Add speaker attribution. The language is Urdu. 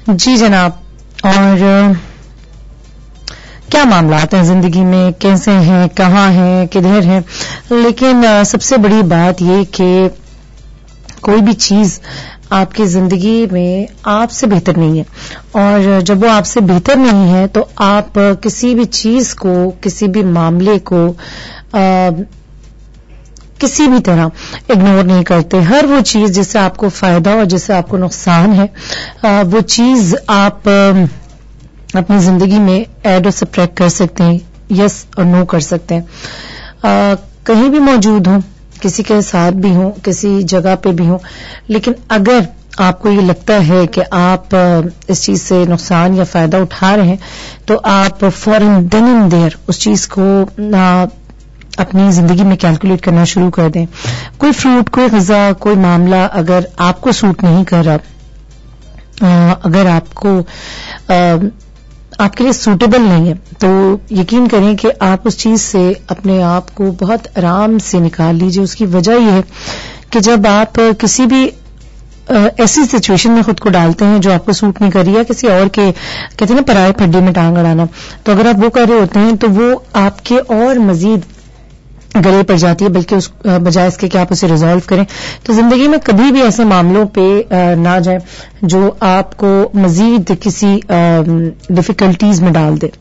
Speaker 1: جی جناب. اور کیا معاملات ہیں زندگی میں, کیسے ہیں, کہاں ہیں, کدھر ہیں, لیکن سب سے بڑی بات یہ کہ کوئی بھی چیز آپ کی زندگی میں آپ سے بہتر نہیں ہے, اور جب وہ آپ سے بہتر نہیں ہے تو آپ کسی بھی چیز کو, کسی بھی معاملے کو کسی بھی طرح اگنور نہیں کرتے. ہر وہ چیز جس سے آپ کو فائدہ اور جس سے آپ کو نقصان ہے, وہ چیز آپ اپنی زندگی میں ایڈ اور سبٹریکٹ کر سکتے ہیں, یس اور نو کر سکتے ہیں. کہیں بھی موجود ہوں, کسی کے ساتھ بھی ہوں, کسی جگہ پہ بھی ہوں, لیکن اگر آپ کو یہ لگتا ہے کہ آپ اس چیز سے نقصان یا فائدہ اٹھا رہے ہیں تو آپ فوراً دین اینڈ دیر اس چیز کو اپنی زندگی میں کیلکولیٹ کرنا شروع کر دیں. کوئی فروٹ, کوئی غذا, کوئی معاملہ اگر آپ کو سوٹ نہیں کر رہا, اگر آپ کو آپ کے لیے سوٹیبل نہیں ہے, تو یقین کریں کہ آپ اس چیز سے اپنے آپ کو بہت آرام سے نکال لیجئے. اس کی وجہ یہ ہے کہ جب آپ کسی بھی ایسی سچویشن میں خود کو ڈالتے ہیں جو آپ کو سوٹ نہیں کر رہی ہے, کسی اور کے کہتے ہیں نا پرائے پھڈے میں ٹانگ اڑانا, تو اگر آپ وہ کر رہے ہوتے ہیں تو وہ آپ کے اور مزید گلے پڑ جاتی ہے, بلکہ اس بجائے اس کے کہ آپ اسے ریزالو کریں. تو زندگی میں کبھی بھی ایسے معاملوں پہ نہ جائیں جو آپ کو مزید کسی ڈیفیکلٹیز میں ڈال دے.